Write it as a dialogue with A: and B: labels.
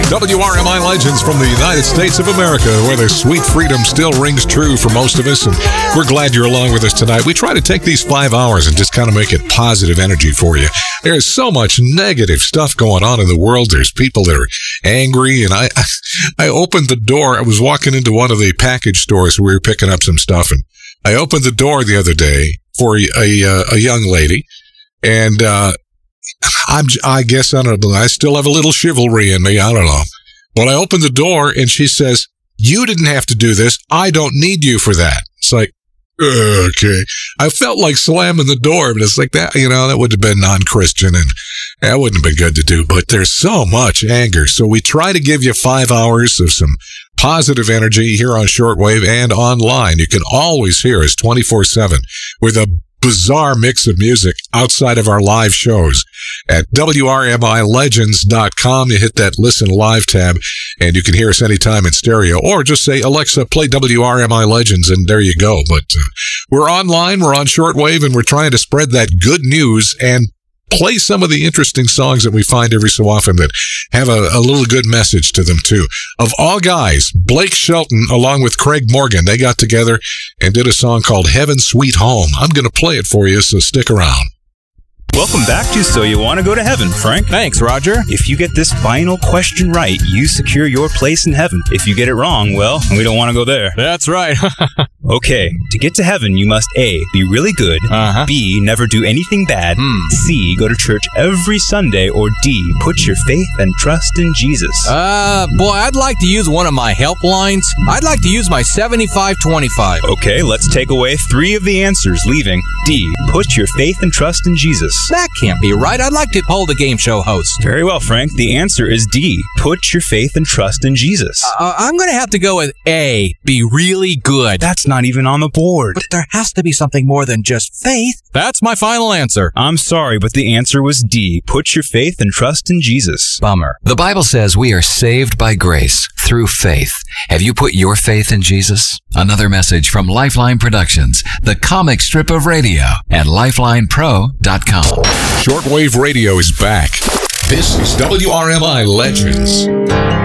A: WRMI Legends from the United States of America, where the sweet freedom still rings true for most of us, and we're glad you're along with us tonight. We try to take these 5 hours and just kind of make it positive energy for you. There's so much negative stuff going on in the world. There's people that are angry, and I opened the door. I was walking into one of the package stores where we were picking up some stuff, and I opened the door the other day for a young lady, and I guess, I don't know, I still have a little chivalry in me, I don't know. But I opened the door and she says, "You didn't have to do this. I don't need you for that." It's like, okay. I felt like slamming the door, but it's like that, that would have been non-Christian and that wouldn't have been good to do. But there's so much anger. So we try to give you 5 hours of some positive energy here on shortwave and online. You can always hear us 24/7 with a bizarre mix of music outside of our live shows at WRMILegends.com. You hit that listen live tab and you can hear us anytime in stereo, or just say, "Alexa, play WRMI Legends," and there you go. But we're online, we're on shortwave, and we're trying to spread that good news and play some of the interesting songs that we find every so often that have a little good message to them too. Of all guys, Blake Shelton along with Craig Morgan, they got together and did a song called "Heaven Sweet Home." I'm going to play it for you, so stick around.
B: Welcome back to So You Want to Go to Heaven, Frank.
C: Thanks, Roger.
B: If you get this final question right, you secure your place in heaven. If you get it wrong, well, we don't want to go there.
C: That's right.
B: Okay, to get to heaven, you must A, be really good, B, never do anything bad, C, go to church every Sunday, or D, put your faith and trust in Jesus.
C: Boy, I'd like to use one of my help lines. I'd like to use my 75-25.
B: Okay, let's take away 3 of the answers, leaving D, put your faith and trust in Jesus.
C: That can't be right. I'd like to poll the game show host.
B: Very well, Frank. The answer is D, put your faith and trust in Jesus.
C: I'm going to have to go with A, be really good.
B: That's not even on the board.
C: But there has to be something more than just faith. That's my final answer.
B: I'm sorry, but the answer was D, put your faith and trust in Jesus.
C: Bummer.
D: The Bible says we are saved by grace through faith. Have you put your faith in Jesus? Another message from Lifeline Productions, the comic strip of radio at lifelinepro.com.
A: Shortwave radio is back. This is WRMI Legends.